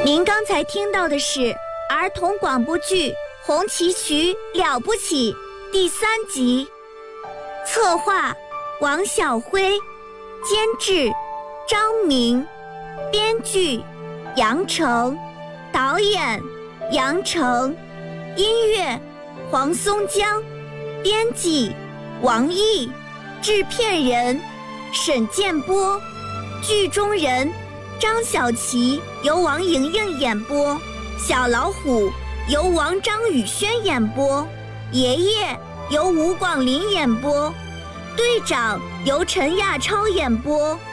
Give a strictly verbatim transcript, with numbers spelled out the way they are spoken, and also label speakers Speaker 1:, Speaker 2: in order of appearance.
Speaker 1: 您刚才听到的是儿童广播剧《红旗渠了不起》第三集，策划王晓辉，监制张明，编剧杨成，导演杨成，音乐黄松江，编辑王毅，制片人沈建波，剧中人张小琪由王莹莹演播，小老虎由王张宇轩演播，爷爷由吴广林演播，队长由陈亚超演播。